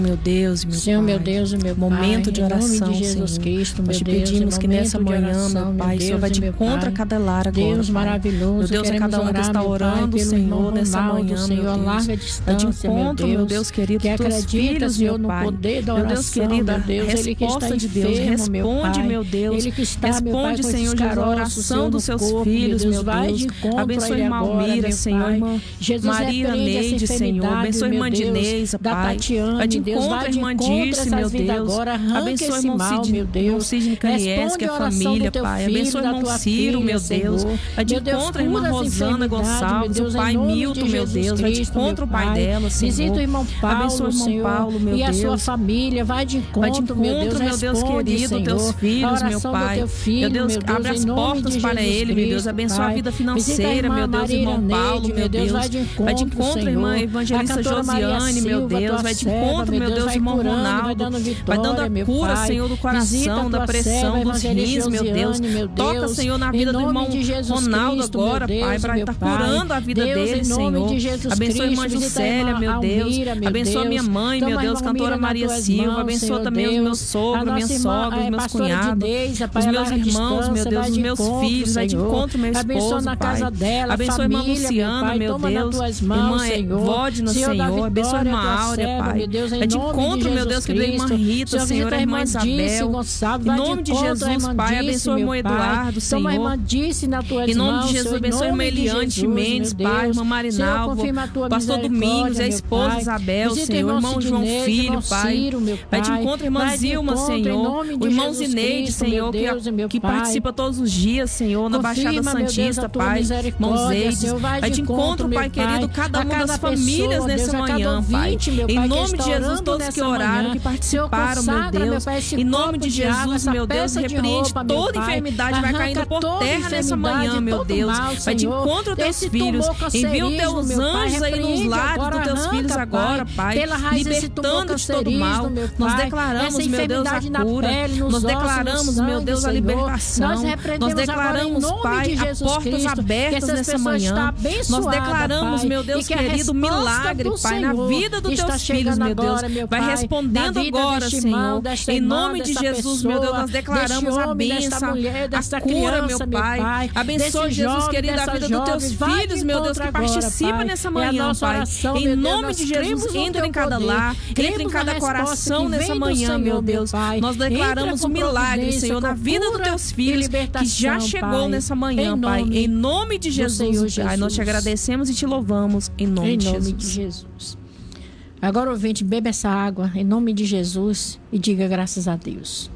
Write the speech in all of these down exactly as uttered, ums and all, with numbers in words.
Meu Deus, meu Senhor, Pai. meu Deus e meu momento Pai, de oração, em nome de Jesus Senhor. Cristo, Nós te meu Deus, pedimos que nessa manhã, oração, meu Pai, o Senhor vai de encontro a cada lar agora, Deus Pai. maravilhoso, Meu Deus, a queremos cada um que orar, está meu orando, Pai, Senhor, pelo nessa Ronaldo, manhã, Senhor, meu Deus. larga Vai de distância, encontro, meu meu Deus, Deus querido, que teus acredita, filhos, Senhor, meu no Pai. poder da Meu Deus oração, querido, meu Deus, ele que está resposta de Deus, enfermo, meu responde, Pai. meu Deus. Ele que está, meu Pai, Responde, com Senhor esses Jesus, a caroços, oração Senhor, dos no seus corpo, filhos, meu vai Deus. de encontro a Abençoe ele irmã agora, Almira, meu Senhor, Pai. irmã Jesus, Maria repreende essa Neide, Senhor. enfermidade, Abençoe meu irmã Deus, Dineisa, da Pai. Tatiane, Vai de Deus, encontro vai a de irmã encontro Dirce, essas meu vidas Deus. agora, arranca Abençoe esse irmão mal, Sidney, meu Deus. irmão Sidney Canies, que é Responde a oração família, do teu Pai. filho, Abençoe da irmão tua Ciro, filha, meu Deus. Senhor. Vai de Meu Deus, encontro a irmã cura as Rosana enfermidades, Gonçalves, meu Deus, o em pai nome de Milton, meu Jesus Deus. Vai de Cristo, encontro o meu pai Pai. dela, Senhor. Visita o irmão Paulo, Abençoe o irmão Senhor, Paulo, meu e a Deus. sua família. Vai de encontro, Vai de encontro, meu Deus, meu Deus responde, querido, Senhor, teus a filhos, meu oração Pai. do teu filho, Meu Deus, meu Deus, abre em as nome portas de para Jesus ele, meu Deus. Cristo, Abençoa a Pai. vida Visita a financeira, irmã meu Deus, Maria irmão Neide, Paulo, meu Deus, Deus. vai de encontro, Vai de encontro, Senhor. irmã A evangelista cantora Maria Josiane, meu Silva, Deus. tua Vai de serva, encontro, meu Deus, vai irmão curando, vai Ronaldo. dando Vai vitória, dando a meu cura, Pai. Senhor, do Visita a coração, tua da pressão, serva, dos evangelista rins, meu Deus. Josiane, meu Toca, Deus. Senhor, na Em vida do nome irmão de Jesus Ronaldo Cristo, agora, meu Pai, Deus, para meu estar Pai. curando a vida Deus, dele, em nome Senhor. de Jesus Abençoa a irmã Cristo, visita a irmã Juscelia, meu Deus. Almira, meu Abençoa a minha Deus. mãe, Toma meu a Deus, irmã cantora Almira Maria nas tuas Silva. mãos, Abençoa Senhor também os Deus. meus A sogros, nossa minha irmã, sogra, é, os meus pastora cunhados, Dineisa, Pai, os a meus larga irmãos, meu distância, Deus, vai os de meus encontro, filhos. Vai de Senhor. encontro, meu Abençoa esposo, na Pai. casa dela, Abençoa a irmã família, Luciana, Pai, meu toma nas Deus. tuas mãos, Irmã Senhor. Vodna, Senhor da Senhor. Abençoa a vitória, irmã tua Áurea, serva, Pai. meu Deus, em Vai de nome de encontro, meu Jesus Deus, que da irmã Cristo. Rita, Senhor, Senhor, visita a a irmã irmã Dice Isabel. Gonçalves, Em vai nome de encontro a Jesus, irmã Pai, Dice, abençoa o meu irmão Pai. Eduardo, Toma a Senhor. irmã Dice nas tuas Em nome mãos, de Jesus, Senhor, em abençoe a irmã nome de Eliane Jesus, Mendes, meu Pai, Deus. irmã Senhor, Marinalvo, confirma a tua pastor Domingos e a misericórdia, esposa meu Pai. Isabel, Visita o Senhor, irmão irmão João Sidney, Filho, irmão Pai. Ciro, meu Vai de Pai. encontro, irmã Vai de Zilma, encontro, em Senhor. nome de O irmão Jesus Zineide, Cristo, Senhor, meu Deus e que, meu que Pai. participa todos os dias, Senhor, na Baixada Confirma, meu Deus, Santista, a tua Pai. misericórdia, Irmãos Eides. Senhor, vai Vai de de encontro, meu Pai querido, cada a uma das cada famílias pessoa, nessa Deus, a cada manhã, Pai. ouvinte, meu Em Pai, que nome está de Jesus, orando todos que nessa oraram, manhã. que Senhor, participaram, meu consagra, meu Deus. Pai, esse Em nome copo de de água, Jesus, essa meu Deus, peça de repreende roupa, meu toda Pai. enfermidade, vai Arranca caindo por toda terra nessa enfermidade, manhã, meu todo Deus. mal, Vai de Senhor. encontro aos teus Esse filhos. tumor Envia os teus cancerígeno, meu Pai, anjos aí nos repreende lares agora, dos teus arranca, filhos agora, Pai. Pela raiz desse tumor Libertando de todo mal. cancerígeno, meu Nós Pai. declaramos, Essa meu Deus, a enfermidade na cura. pele, nos Nós ossos, declaramos, no meu sangue, Deus, a Senhor. libertação. Nós Nós repreendemos agora, declaramos, em nome Pai, de a Jesus portas Cristo, que abertas essas nessa pessoas estão manhã. abençoadas, Nós declaramos, Pai, meu Deus e que a querido, resposta milagre, do Pai, na Senhor vida dos está teus filhos, chegando meu Deus. agora, meu Vai Pai, respondendo na vida agora, deste Senhor. irmão, desta Em irmã, nome de desta Jesus, meu Deus, pessoa, nós declaramos deste a homem, desta bênção, mulher, desta a cura, criança, meu meu Pai. Pai, Abençoe, desse Jesus, jovem, querido, a dessa vida dos teus jovem, vai filhos, de meu Deus, que encontro agora, participa Pai. nessa É a manhã, nossa Pai. oração, Em meu Deus, nome nós de cremos Jesus, no entra teu em cada poder, lar, entra em cremos cada na resposta coração que nessa vem do manhã, Senhor, meu meu Deus. Pai. Nós declaramos Entra um com milagre, providência, Senhor, na com vida dos cura teus e filhos, que já libertação, chegou Pai. nessa manhã, Em Pai. nome Em nome de do Jesus, Senhor Pai. Nós te Jesus. agradecemos e te louvamos. Em nome Em de nome Jesus. de Jesus. Agora, ouvinte, beba essa água em nome de Jesus e diga graças a Deus.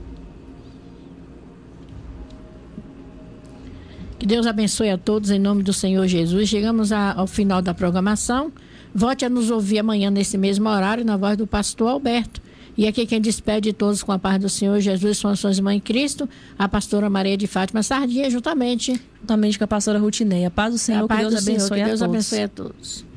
Que Deus abençoe a todos em nome do Senhor Jesus. Chegamos a, ao final da programação. Volte a nos ouvir amanhã nesse mesmo horário na voz do pastor Alberto. E aqui quem despede todos com a paz do Senhor Jesus são as suas mães em Cristo, a pastora Maria de Fátima Sardinha, juntamente, Juntamente com a pastora Rutineia. A paz do Senhor, a paz que Deus do Senhor, abençoe que Deus a todos. abençoe a todos.